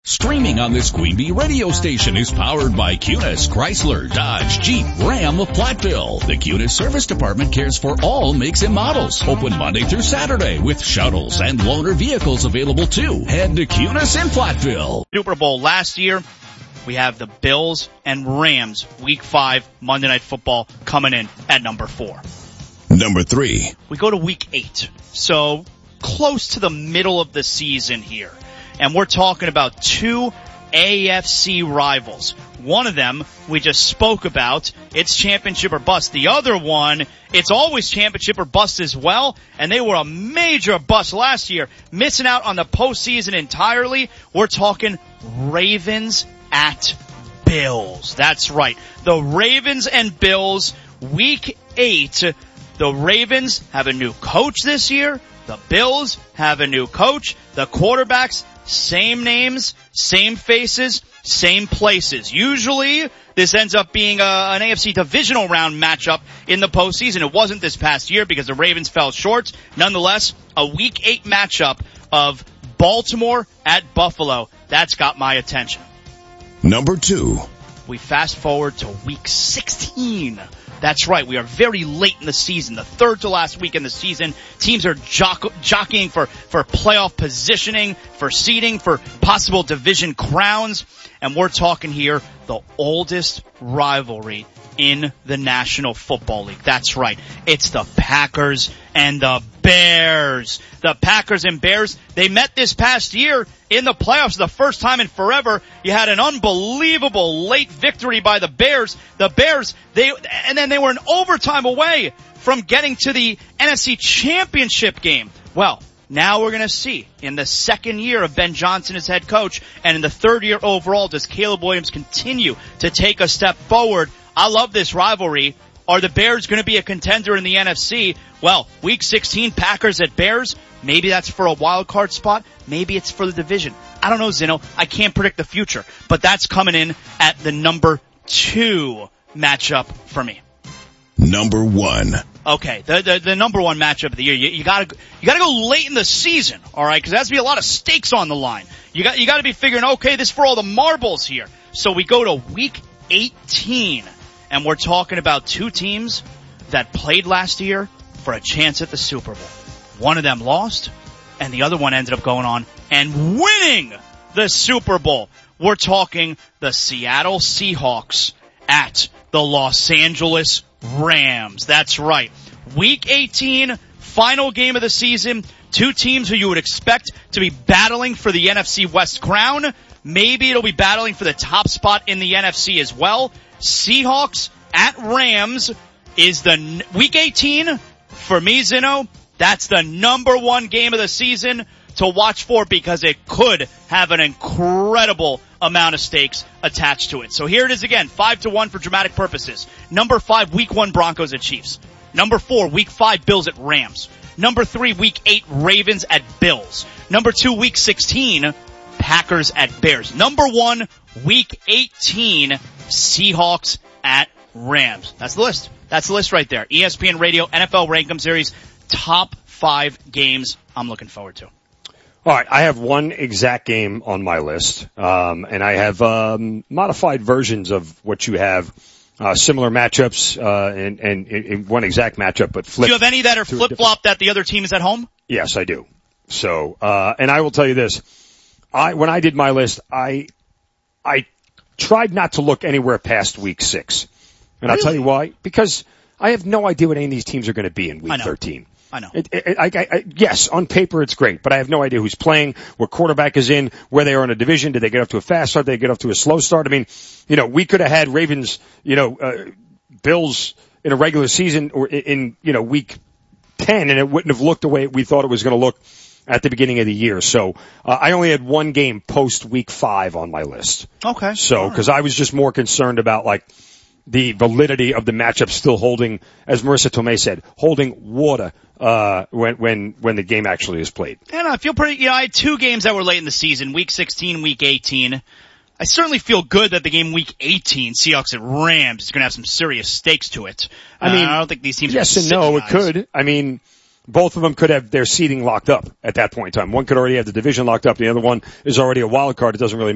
Streaming on this Queen Bee radio station is powered by Cunis, Chrysler, Dodge, Jeep, Ram of Platteville. The Cunis Service Department cares for all makes and models. Open Monday through Saturday with shuttles and loaner vehicles available too. Head to Cunis in Platteville. Super Bowl last year. We have the Bills and Rams Week 5 Monday Night Football coming in at number 4. Number 3. We go to Week 8. So close to the middle of the season here. And we're talking about two AFC rivals. One of them we just spoke about. It's championship or bust. The other one, it's always championship or bust as well. And they were a major bust last year, missing out on the postseason entirely. We're talking Ravens at Bills. That's right. The Ravens and Bills, Week 8. The Ravens have a new coach this year. The Bills have a new coach. The quarterbacks, same names, same faces, same places. Usually, this ends up being an AFC divisional round matchup in the postseason. It wasn't this past year because the Ravens fell short. Nonetheless, a Week 8 matchup of Baltimore at Buffalo. That's got my attention. Number 2. We fast forward to Week 16. That's right. We are very late in the season, the third to last week in the season. Teams are jockeying for playoff positioning, for seeding, for possible division crowns. And we're talking here the oldest rivalry in the National Football League. That's right. It's the Packers and the Bears. The Packers and Bears, they met this past year in the playoffs. The first time in forever. You had an unbelievable late victory by the Bears. The Bears, they were an overtime away from getting to the NFC Championship game. Well, now we're going to see in the second year of Ben Johnson as head coach and in the third year overall, does Caleb Williams continue to take a step forward? I love this rivalry. Are the Bears going to be a contender in the NFC? Well, Week 16, Packers at Bears. Maybe that's for a wild card spot. Maybe it's for the division. I don't know, Zino. I can't predict the future. But that's coming in at the number 2 matchup for me. Number 1. Okay, the number 1 matchup of the year. You gotta go late in the season, alright? Cause there has to be a lot of stakes on the line. You gotta be figuring, okay, this is for all the marbles here. So we go to Week 18. And we're talking about two teams that played last year for a chance at the Super Bowl. One of them lost, and the other one ended up going on and winning the Super Bowl. We're talking the Seattle Seahawks at the Los Angeles Rams. That's right. Week 18, final game of the season. Two teams who you would expect to be battling for the NFC West crown. Maybe it'll be battling for the top spot in the NFC as well. Seahawks at Rams is the Week 18 for me, Zino. That's the number 1 game of the season to watch for because it could have an incredible amount of stakes attached to it. So here it is again, 5-1 for dramatic purposes. Number 5, Week 1 Broncos at Chiefs. Number 4, Week 5 Bills at Rams. Number 3, Week 8 Ravens at Bills. Number 2, Week 16 Packers at Bears. Number 1, Week 18 Seahawks at Rams. That's the list. That's the list right there. ESPN Radio NFL Rankum Series, top 5 games I'm looking forward to. All right, I have one exact game on my list, and I have modified versions of what you have, similar matchups, and one exact matchup, but flip. Do you have any that are flip-flop that the other team is at home? Yes, I do. So, and I will tell you this. When I did my list, I tried not to look anywhere past Week 6. And I'll tell you why. Because I have no idea what any of these teams are going to be in Week 13. I know. Yes, on paper it's great, but I have no idea who's playing, what quarterback is in, where they are in a division. Did they get off to a fast start? Did they get off to a slow start? I mean, we could have had Ravens, Bills in a regular season or in Week 10, and it wouldn't have looked the way we thought it was going to look at the beginning of the year. So, I only had one game post Week 5 on my list. Okay. So, because I was just more concerned about the validity of the matchup still holding, as Marissa Tomei said, holding water, when the game actually is played. And I feel pretty, I had 2 games that were late in the season, Week 16, Week 18. I certainly feel good that the game Week 18, Seahawks at Rams, is going to have some serious stakes to it. I don't think these teams yes are and no, guys. It could. I mean, both of them could have their seeding locked up at that point in time. One could already have the division locked up. The other one is already a wild card. It doesn't really